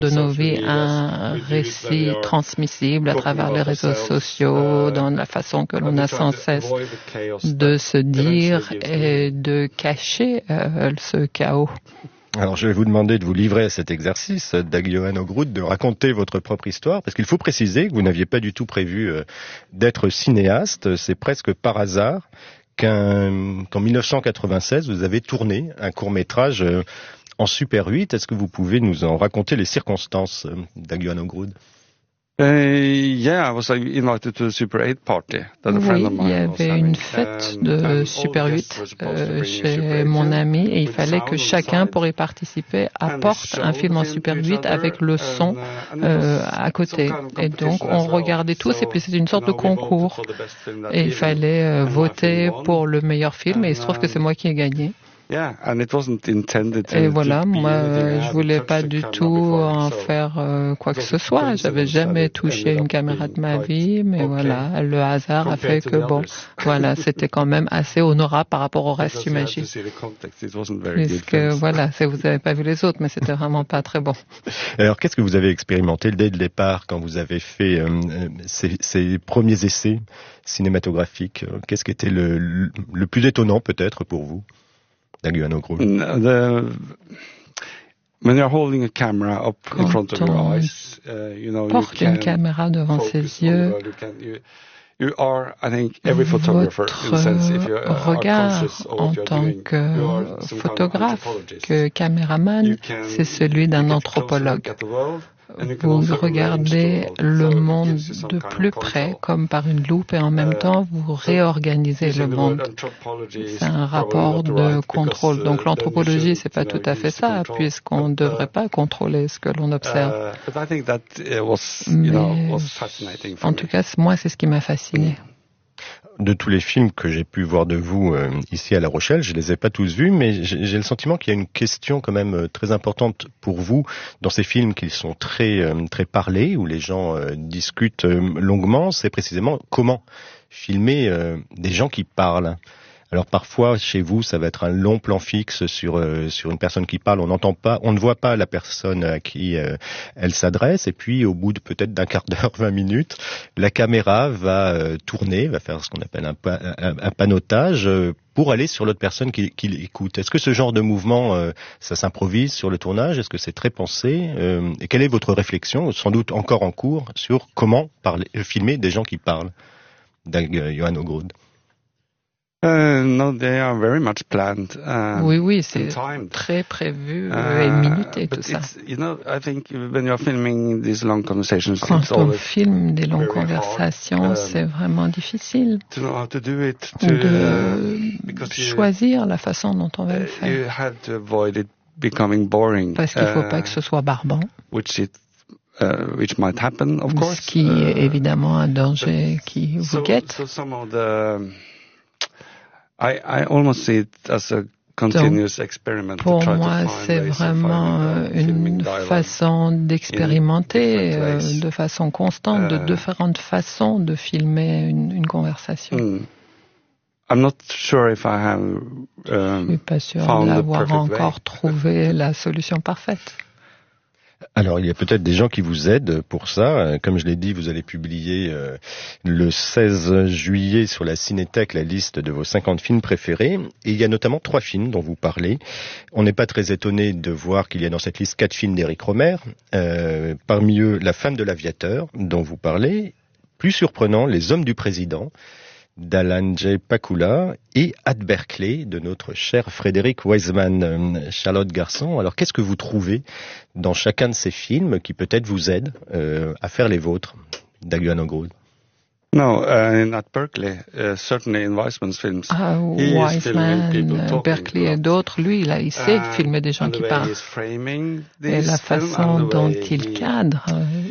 de nos vies un récit transmissible à travers les réseaux sociaux, dans la façon que l'on a sans cesse de se dire et de cacher ce chaos. Alors je vais vous demander de vous livrer à cet exercice, Dag Johan Ågrudd, de raconter votre propre histoire, parce qu'il faut préciser que vous n'aviez pas du tout prévu d'être cinéaste. C'est presque par hasard qu'en 1996, vous avez tourné un court-métrage en Super 8. Est-ce que vous pouvez nous en raconter les circonstances, Dag Johan Ågrudd? Yeah, I was invited to a Super 8 party that a friend of mine was having. Oui, il y avait une fête de Super 8 chez mon ami et il fallait que chacun, pour y participer, apporte un film en Super 8 avec le son à côté. Et donc, on regardait tous et puis c'était une sorte de concours. Et il fallait voter pour le meilleur film et il se trouve que c'est moi qui ai gagné. Et voilà, moi, je voulais pas du tout en faire quoi que ce soit. J'avais jamais touché une caméra de ma vie, mais voilà, le hasard a fait que bon, voilà, c'était quand même assez honorable par rapport au reste, j'imagine. Puisque voilà, vous n'avez pas vu les autres, mais c'était vraiment pas très bon. Alors, qu'est-ce que vous avez expérimenté dès le départ quand vous avez fait ces premiers essais cinématographiques? Qu'est-ce qui était le plus étonnant peut-être pour vous? Dag Johan Ågrudd. When you're holding a camera up in front of your eyes, porte une caméra devant ses yeux. You are, I think, every photographer in a sense, if you are regard conscious of en what you're tant doing, que you are some photographe, kind of anthropologist. que caméraman, c'est celui d'un anthropologue. Vous regardez le monde de plus près, comme par une loupe, et en même temps, vous réorganisez le monde. C'est un rapport de contrôle. Donc l'anthropologie, c'est pas tout à fait ça, puisqu'on ne devrait pas contrôler ce que l'on observe. Mais, en tout cas, moi, c'est ce qui m'a fasciné. De tous les films que j'ai pu voir de vous ici à La Rochelle, je les ai pas tous vus, mais j'ai le sentiment qu'il y a une question quand même très importante pour vous dans ces films qui sont très parlés, où les gens discutent longuement. C'est précisément comment filmer des gens qui parlent. Alors parfois chez vous, ça va être un long plan fixe sur une personne qui parle. On n'entend pas, on ne voit pas la personne à qui elle s'adresse. Et puis au bout de peut-être d'un quart d'heure, 20 minutes, la caméra va tourner, va faire ce qu'on appelle un panotage pour aller sur l'autre personne qui écoute. Est-ce que ce genre de mouvement, ça s'improvise sur le tournage? Est-ce que c'est très pensé? Et quelle est votre réflexion, sans doute encore en cours, sur comment filmer des gens qui parlent? Dag Johan Ågrudd. No, they are very much planned. Oui, c'est très prévu et minuté tout ça. I think when you're filming these long conversations, quand on filme des longues conversations, c'est vraiment difficile de choisir la façon dont on va le faire. Parce qu'il ne faut pas que ce soit barbant. Which might happen, of course. Ce qui est évidemment un danger qui vous guette. I almost see it as a continuous experiment. Pour moi, c'est vraiment une façon d'expérimenter de façon constante, de différentes façons de filmer une conversation. I'm not sure if I have je suis pas sûr d'avoir encore trouvé la solution parfaite. Alors, il y a peut-être des gens qui vous aident pour ça. Comme je l'ai dit, vous allez publier le 16 juillet sur la Cinétech la liste de vos 50 films préférés. Et il y a notamment 3 films dont vous parlez. On n'est pas très étonné de voir qu'il y a dans cette liste 4 films d'Éric Rohmer. Parmi eux, La femme de l'aviateur, dont vous parlez. Plus surprenant, Les hommes du président, d'Alan J. Pakula, et At Berkeley, de notre cher Frédéric Wiseman. Charlotte Garçon, alors qu'est-ce que vous trouvez dans chacun de ces films qui peut-être vous aident à faire les vôtres, Dag Johan Ågrudd? No, at Berkeley, certainly in Wiseman's films. Wiseman, Berkeley et d'autres, lui, il sait filmer des gens qui parlent. Et la façon dont il cadre,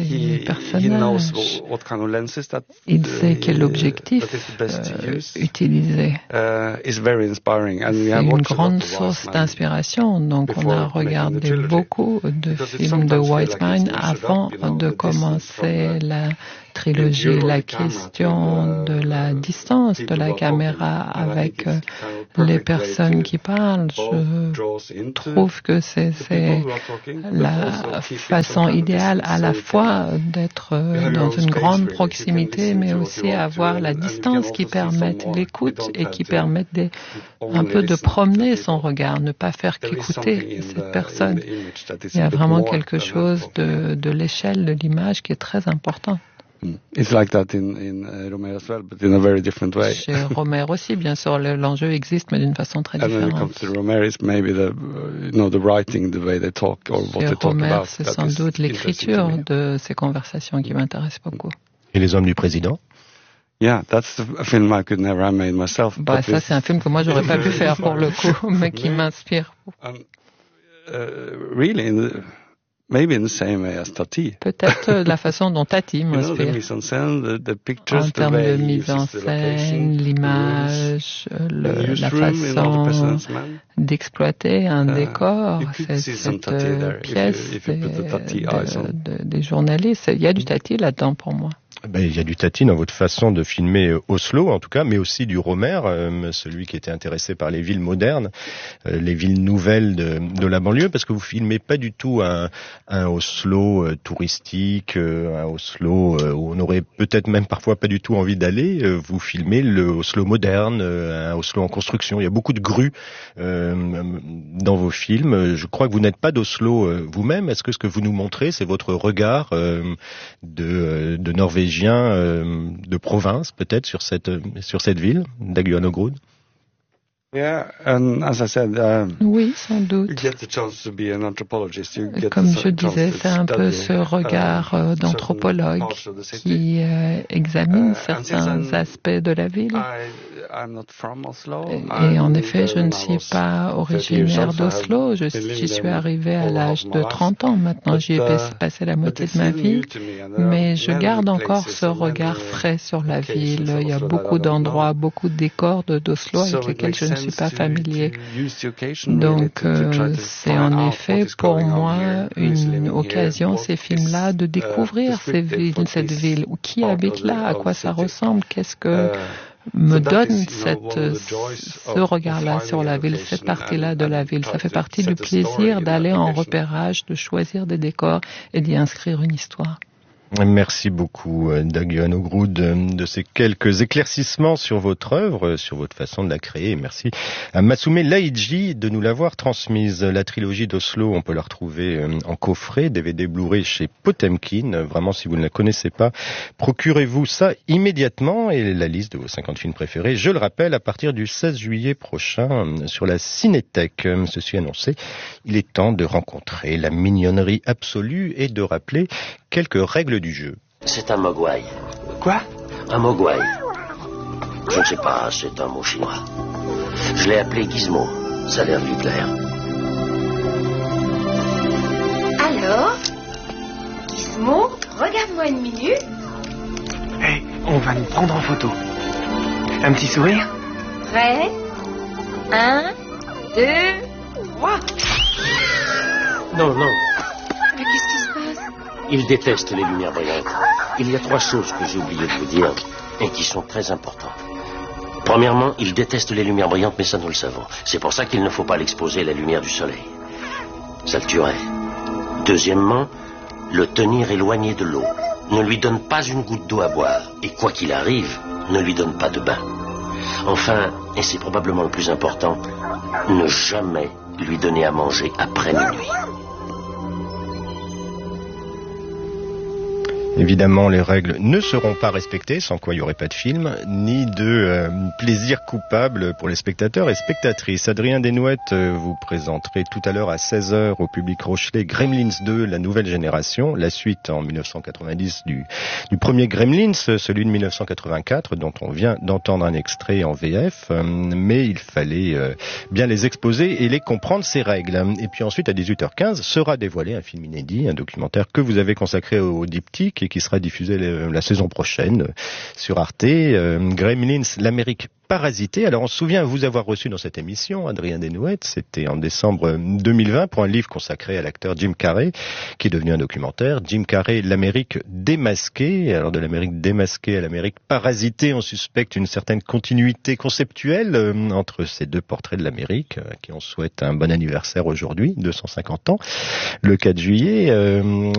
ces personnages. Il sait quel objectif utiliser. C'est une grande source d'inspiration. Donc on a regardé beaucoup de films de Whiteman avant de commencer la trilogie. La question de la distance de la caméra avec les personnes qui parlent, je trouve que c'est la façon idéale à la fois d'être dans une grande proximité, mais aussi avoir la distance qui permette l'écoute et qui permette un peu de promener son regard, ne pas faire qu'écouter cette personne. Il y a vraiment quelque chose de l'échelle de l'image qui est très important. It's like that in Romer as well, but in a very different way. Chez Romer aussi, bien sûr, l'enjeu existe, mais d'une façon très différente. And when it comes to Romer, it's maybe the writing, the way they talk, or what they talk about. C'est sans doute l'écriture de ces conversations qui m'intéresse beaucoup. Et Les Hommes du Président? Yeah, that's a film I could never have made myself. Ça, c'est un film que moi, j'aurais pas pu faire pour le coup, mais qui m'inspire. Really, maybe in the same way as Tati. Peut-être la façon dont Tati m'inspire. En termes de mise en scène, l'image, la façon d'exploiter un décor, cette pièce des journalistes. Il y a du Tati là-dedans pour moi. Il y a du Tati dans votre façon de filmer Oslo, en tout cas, mais aussi du Romer, celui qui était intéressé par les villes modernes, les villes nouvelles de la banlieue, parce que vous filmez pas du tout un Oslo touristique, un Oslo où on aurait peut-être même parfois pas du tout envie d'aller. Vous filmez le Oslo moderne, un Oslo en construction. Il y a beaucoup de grues dans vos films. Je crois que vous n'êtes pas d'Oslo vous-même. Est-ce que ce que vous nous montrez, c'est votre regard de Norvégien de province, peut-être, sur cette ville, Daguan Ogrud? Yeah, and as I said, oui, sans doute. Comme je disais, c'est un peu ce regard d'anthropologue qui examine certains aspects de la ville. Et en effet, je ne suis pas originaire d'Oslo. J'y suis arrivé à l'âge de 30 ans. Maintenant, j'y ai passé la moitié de ma vie. Mais je garde encore ce regard frais sur la ville. Il y a beaucoup d'endroits, beaucoup de décors d'Oslo avec lesquels je ne suis pas familier. Donc, c'est en effet pour moi une occasion, ces films-là, de découvrir cette ville. Qui habite là? À quoi ça ressemble? Qu'est-ce que me donne ce regard-là sur la ville, cette partie-là de la ville? Ça fait partie du plaisir d'aller en repérage, de choisir des décors et d'y inscrire une histoire. Merci beaucoup, Daguan Ogrud, de ces quelques éclaircissements sur votre œuvre, sur votre façon de la créer. Merci à Masume Laïdji de nous l'avoir transmise. La trilogie d'Oslo, on peut la retrouver en coffret, DVD Blu-ray chez Potemkin. Vraiment, si vous ne la connaissez pas, procurez-vous ça immédiatement. Et la liste de vos 50 films préférés, je le rappelle, à partir du 16 juillet prochain sur la Cinétech. Ceci annoncé, il est temps de rencontrer la mignonnerie absolue et de rappeler quelques règles du jeu. C'est un mogwai. Quoi? Un mogwai. Je ne sais pas, c'est un mot chinois. Je l'ai appelé Gizmo. Ça a l'air de lui plaire. Alors, Gizmo, regarde-moi une minute. Hey, on va nous prendre en photo. Un petit sourire? Prêt? 1, 2, 3. Non. Mais qu'est-ce qui se passe? Il déteste les lumières brillantes. Il y a 3 choses que j'ai oublié de vous dire et qui sont très importantes. Premièrement, il déteste les lumières brillantes, mais ça nous le savons. C'est pour ça qu'il ne faut pas l'exposer à la lumière du soleil. Ça le tuerait. Deuxièmement, le tenir éloigné de l'eau. Ne lui donne pas une goutte d'eau à boire. Et quoi qu'il arrive, ne lui donne pas de bain. Enfin, et c'est probablement le plus important, ne jamais lui donner à manger après minuit. Évidemment, les règles ne seront pas respectées, sans quoi il n'y aurait pas de film, ni de plaisir coupable pour les spectateurs et spectatrices. Adrien Desnouettes vous présenterez tout à l'heure à 16h au public Rochelet Gremlins 2, la nouvelle génération, la suite en 1990 du premier Gremlins, celui de 1984, dont on vient d'entendre un extrait en VF, mais il fallait bien les exposer et les comprendre, ces règles. Et puis ensuite, à 18h15, sera dévoilé un film inédit, un documentaire que vous avez consacré au diptyque et qui sera diffusé la saison prochaine sur Arte, Gremlins, l'Amérique parasité. Alors on se souvient vous avoir reçu dans cette émission, Adrien Desnouettes, c'était en décembre 2020 pour un livre consacré à l'acteur Jim Carrey, qui est devenu un documentaire. Jim Carrey, l'Amérique démasquée. Alors de l'Amérique démasquée à l'Amérique parasitée, on suspecte une certaine continuité conceptuelle entre ces deux portraits de l'Amérique, à qui on souhaite un bon anniversaire aujourd'hui, 250 ans, le 4 juillet.